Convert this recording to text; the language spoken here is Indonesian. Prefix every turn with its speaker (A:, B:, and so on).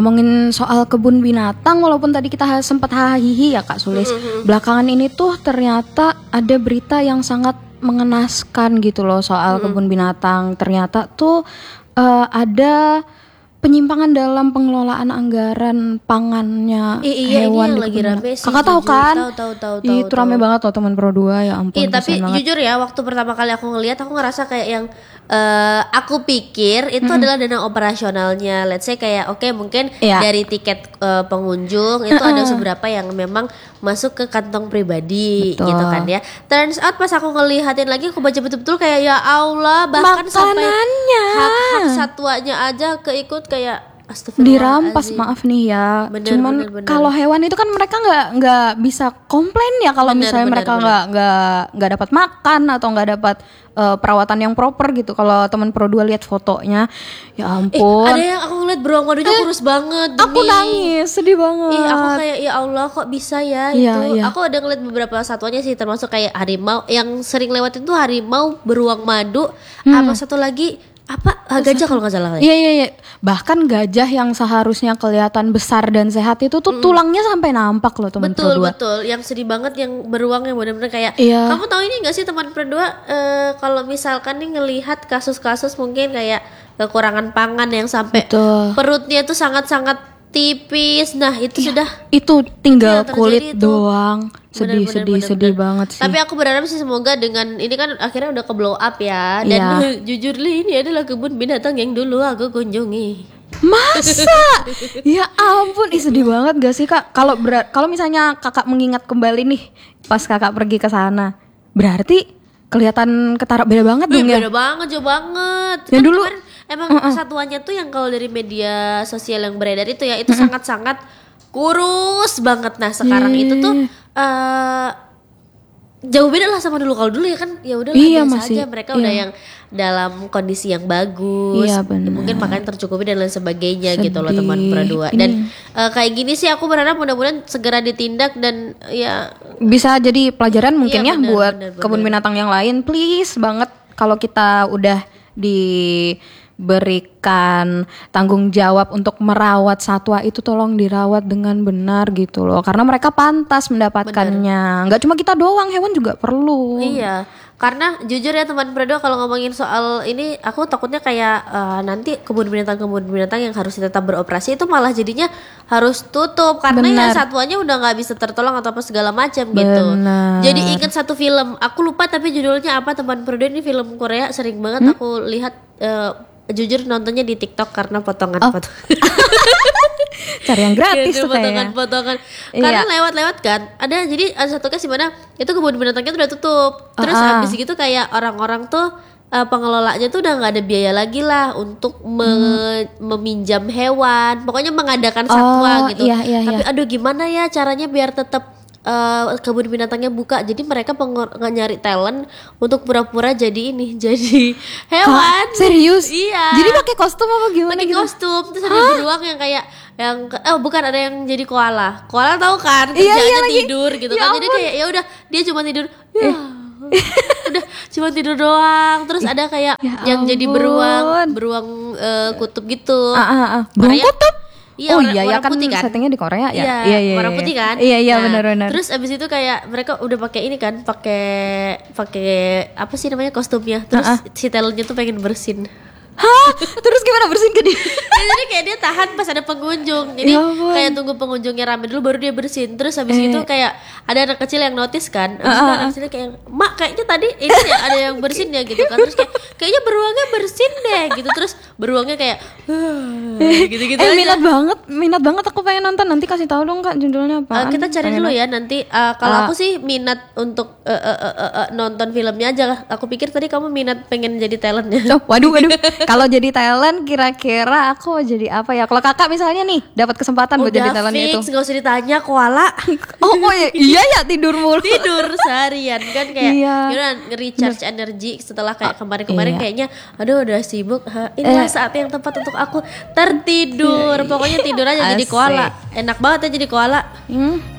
A: Ngomongin soal kebun binatang, walaupun tadi kita sempat hahihi ya Kak Sulis, belakangan ini tuh ternyata ada berita yang sangat mengenaskan gitu loh soal kebun binatang. Ternyata tuh ada penyimpangan dalam pengelolaan anggaran pangannya hewan di
B: lagi rame sih.
A: Kakak tahu kan?
B: Tahu.
A: Itu rame banget loh teman Pro 2, ya ampun.
B: Tapi jujur ya, waktu pertama kali aku ngeliat, aku ngerasa kayak yang aku pikir itu adalah dana operasionalnya. Let's say kayak mungkin dari tiket pengunjung itu ada seberapa yang memang masuk ke kantong pribadi. Betul. Gitu kan ya. Turns out pas aku ngelihatin lagi, aku baca betul-betul kayak ya Allah, bahkan
A: makanannya,
B: sampai hak satwanya aja keikut kayak
A: dirampas. Maaf nih ya, cuman kalau hewan itu kan mereka nggak bisa komplain ya kalau misalnya mereka nggak dapat makan atau nggak dapat perawatan yang proper gitu. Kalau teman Pro 2 lihat fotonya, ya ampun.
B: Ada yang aku ngeliat beruang madunya kurus banget.
A: Aku nangis, sedih banget.
B: Aku kayak ya Allah, kok bisa ya itu. Aku ada ngeliat beberapa satwanya sih, termasuk kayak harimau yang sering lewat itu, harimau, beruang madu, apa satu lagi gajah kalau nggak salah.
A: Iya. Bahkan gajah yang seharusnya kelihatan besar dan sehat itu tuh tulangnya sampai nampak loh teman Pro 2.
B: Betul. Yang sedih banget yang beruang yang benar-benar kayak. Kamu tahu ini nggak sih teman Pro 2? Kalau misalkan nih ngelihat kasus-kasus mungkin kayak kekurangan pangan yang sampai perutnya tuh sangat-sangat tipis. Nah itu
A: itu tinggal kulit doang. Sedih banget sih.
B: Tapi aku berharap sih semoga dengan ini kan akhirnya udah ke blow up ya. Dan jujur ini adalah kebun binatang yang dulu aku kunjungi.
A: Masa? Ya ampun, sedih banget gak sih Kak? Kalau misalnya Kakak mengingat kembali nih pas Kakak pergi ke sana, berarti kelihatan ketara beda banget dong ya?
B: Beda banget, jauh banget.
A: Ya dulu
B: emang satuannya tuh yang kalau dari media sosial yang beredar itu ya, itu sangat-sangat kurus banget. Nah sekarang itu tuh jauh beda lah sama dulu. Kalau dulu ya kan ya udah biasa aja, mereka udah yang dalam kondisi yang bagus, mungkin makan tercukupi dan lain sebagainya. Sedih. Gitu loh teman Pro 2. Dan kayak gini sih aku berharap mudah-mudahan segera ditindak dan ya
A: bisa jadi pelajaran mungkin buat kebun binatang yang lain. Please banget, kalau kita udah diberikan tanggung jawab untuk merawat satwa itu, tolong dirawat dengan benar gitu loh, karena mereka pantas mendapatkannya. Nggak cuma kita doang, hewan juga perlu.
B: Iya, karena jujur ya teman Pro 2, kalau ngomongin soal ini aku takutnya kayak nanti kebun binatang yang harus tetap beroperasi itu malah jadinya harus tutup karena ya satwanya udah nggak bisa tertolong atau apa segala macam gitu. Jadi ingat satu film, aku lupa tapi judulnya apa teman Pro 2, ini film Korea, sering banget aku lihat. Jujur nontonnya di TikTok karena potongan foto.
A: Cari yang gratis tuh kayaknya.
B: Potongan. Karena lewat-lewat kan. Ada satu case di mana itu kebun binatangnya tuh udah tutup. Terus habis gitu kayak orang-orang tuh pengelolanya tuh udah nggak ada biaya lagi lah untuk meminjam hewan. Pokoknya mengadakan satwa gitu. Tapi aduh gimana ya caranya biar tetap kebun binatangnya buka. Jadi mereka nyari talent untuk pura-pura jadi hewan.
A: Serius?
B: Iya.
A: Jadi pakai kostum apa gimana?
B: Pakai kostum. Terus ada beruang yang kayak bukan, ada yang jadi koala. Koala tahu kan kerjanya tidur gitu kan. Jadi kayak ya udah dia cuma tidur. Udah cuma tidur doang. Terus ada kayak yang jadi beruang kutub gitu.
A: Beruang kutub?
B: Iya, warna
A: kan
B: putih kan?
A: settingnya di Korea ya.
B: Iya, warna putih kan?
A: Iya, benar-benar.
B: Terus abis itu kayak mereka udah pakai ini kan, pakai apa sih namanya kostumnya. Terus si talentnya tuh pengen bersin.
A: Hah? Terus gimana bersihin ke dia?
B: Jadi kayak dia tahan pas ada pengunjung. Jadi kayak tunggu pengunjungnya rame dulu baru dia bersin. Terus habis itu kayak ada anak kecil yang notice kan. Habis itu anak kecilnya kayak, "Mak, kayaknya tadi ini ya ada yang bersin ya," gitu kan. Terus kayaknya beruangnya bersin deh gitu. Terus beruangnya kayak gitu-gitu aja.
A: Minat banget aku pengen nonton. Nanti kasih tahu dong Kak judulnya apa.
B: Kita cari dulu ya nanti. Kalau aku sih minat untuk nonton filmnya aja. Aku pikir tadi kamu minat pengen jadi talentnya.
A: Waduh. Kalau jadi talent kira-kira aku jadi apa ya? Kalau Kakak misalnya nih dapat kesempatan buat jadi talent itu.
B: Udah fix, gak usah ditanya, koala.
A: Iya ya, tidur mulu.
B: Tidur seharian kan kayak yaudah nge-recharge energi setelah kayak kemarin-kemarin kayaknya aduh udah sibuk. Inilah saat yang tepat untuk aku tertidur. Pokoknya tidur aja jadi koala. Enak banget ya jadi koala.